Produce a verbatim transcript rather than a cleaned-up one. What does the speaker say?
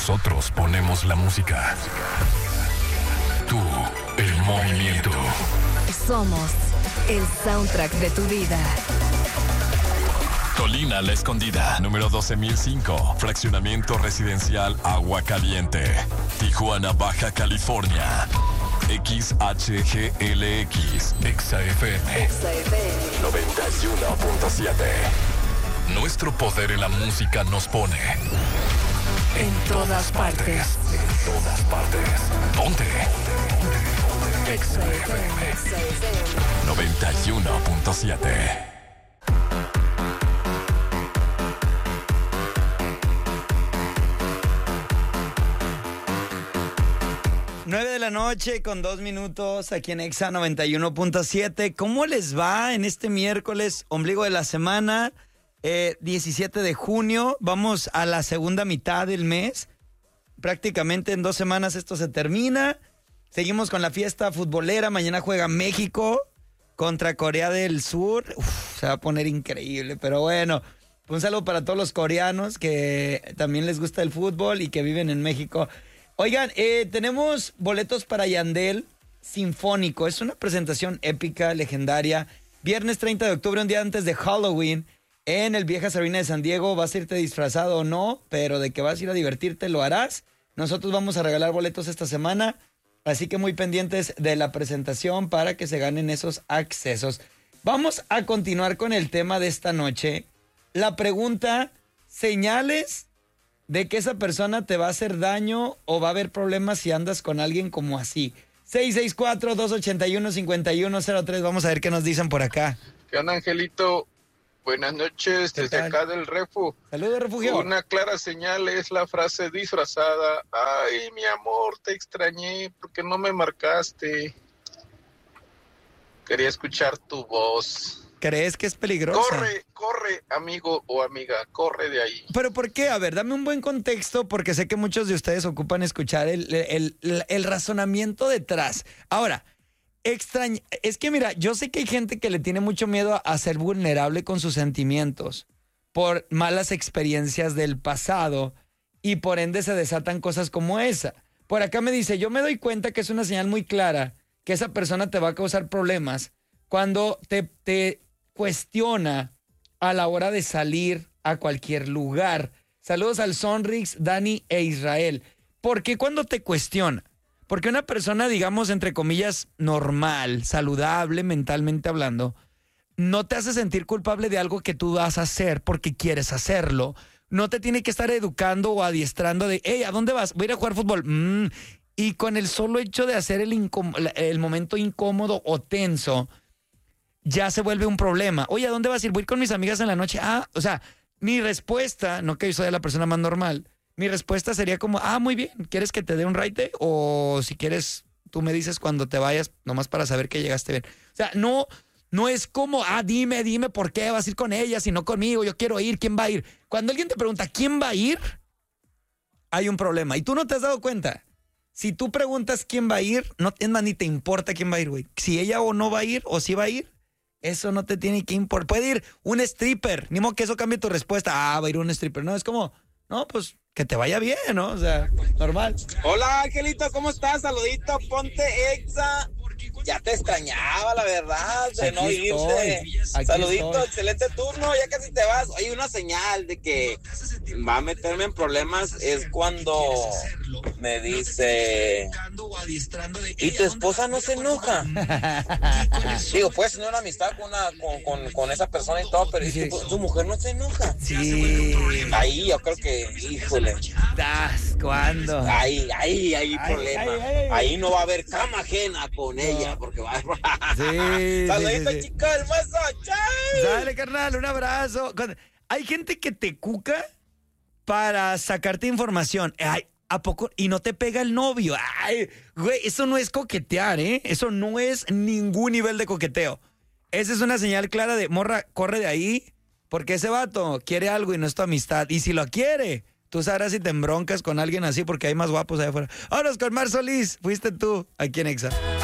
Nosotros ponemos la música. Tú, el movimiento. Somos el soundtrack de tu vida. Colina La Escondida, número doce mil cinco, fraccionamiento residencial Agua Caliente, Tijuana, Baja California. X H G L X, Exa F M, Exa F M noventa y uno punto siete. Nuestro poder en la música nos pone en todas partes. En todas partes. Ponte. Exa F M noventa y uno punto siete. nueve de la noche con dos minutos aquí en Exa noventa y uno punto siete. ¿Cómo les va en este miércoles, ombligo de la semana, eh, diecisiete de junio? Vamos a la segunda mitad del mes. Prácticamente en dos semanas esto se termina. Seguimos con la fiesta futbolera. Mañana juega México contra Corea del Sur. Uf, se va a poner increíble, pero bueno. Un saludo para todos los coreanos que también les gusta el fútbol y que viven en México. Oigan, eh, tenemos boletos para Yandel Sinfónico. Es una presentación épica, legendaria. Viernes treinta de octubre, un día antes de Halloween, en el Viejas Arena de San Diego. Vas a irte disfrazado o no, pero de que vas a ir a divertirte lo harás. Nosotros vamos a regalar boletos esta semana, así que muy pendientes de la presentación para que se ganen esos accesos. Vamos a continuar con el tema de esta noche. La pregunta, señales de que esa persona te va a hacer daño o va a haber problemas si andas con alguien como así. seis seis cuatro, dos ocho uno, cinco uno cero tres. Vamos a ver qué nos dicen por acá. ¿Qué onda, Angelito? Buenas noches, desde acá del Refu. Saludos, refugio. Una clara señal es la frase disfrazada. Ay, mi amor, te extrañé porque no me marcaste. Quería escuchar tu voz. ¿Crees que es peligrosa? Corre, corre, amigo o amiga, corre de ahí. ¿Pero por qué? A ver, dame un buen contexto porque sé que muchos de ustedes ocupan escuchar el, el, el, el razonamiento detrás. Ahora, extraña, es que mira, yo sé que hay gente que le tiene mucho miedo a ser vulnerable con sus sentimientos por malas experiencias del pasado y por ende se desatan cosas como esa. Por acá me dice, yo me doy cuenta que es una señal muy clara que esa persona te va a causar problemas cuando te... te cuestiona a la hora de salir a cualquier lugar. Saludos al Sonrix, Dani e Israel. ¿Por qué cuando te cuestiona? Porque una persona, digamos, entre comillas, normal, saludable, mentalmente hablando, no te hace sentir culpable de algo que tú vas a hacer porque quieres hacerlo. No te tiene que estar educando o adiestrando de, hey, ¿a dónde vas? Voy a ir a jugar fútbol. Mm. Y con el solo hecho de hacer el, incom- el momento incómodo o tenso, ya se vuelve un problema. Oye, ¿a dónde vas a ir? Voy a ir con mis amigas en la noche. Ah, o sea, mi respuesta, no que yo soy la persona más normal, mi respuesta sería como, ah, muy bien, ¿quieres que te dé un ride? O si quieres, tú me dices cuando te vayas, nomás para saber que llegaste bien. O sea, no, no es como, ah, dime, dime por qué vas a ir con ella, si no conmigo, yo quiero ir, ¿quién va a ir? Cuando alguien te pregunta, ¿quién va a ir? Hay un problema. Y tú no te has dado cuenta. Si tú preguntas quién va a ir, no ni te importa quién va a ir, güey. Si ella o no va a ir, o si va a ir, eso no te tiene que importar. Puede ir un stripper. Ni modo que eso cambie tu respuesta. Ah, va a ir un stripper. No, es como, no, pues que te vaya bien, ¿no? O sea, normal. Hola, Angelito, ¿cómo estás? Saludito, ponte Exa. Ya te extrañaba, la verdad, de Aquí no irte. estoy. Saludito, estoy. excelente turno, ya casi te vas. Hay una señal de que va a meterme en problemas es cuando me dice, ¿y tu esposa no se enoja? Digo, puedes tener una amistad con, una, con, con, con esa persona y todo, pero es que tu, tu mujer no se enoja. Sí. Ahí yo creo que, híjole. ¿Das cuándo? Ahí, ahí, ahí Ay, problema. ay, ay. Ahí no va a haber cama ajena con ella, porque va a Sí, Saludito, sí, sí, sí. chica del mazo. ¡Chai! Dale, carnal, un abrazo. Cuando- Hay gente que te cuca para sacarte información. Ay, ¿a poco? Y no te pega el novio. Ay, güey, eso no es coquetear, ¿eh? Eso no es ningún nivel de coqueteo. Esa es una señal clara de, morra, corre de ahí, porque ese vato quiere algo y no es tu amistad. Y si lo quiere, tú sabrás si te embroncas con alguien así, porque hay más guapos allá afuera. Vámonos con Mar Solís. Fuiste tú, aquí en Exa.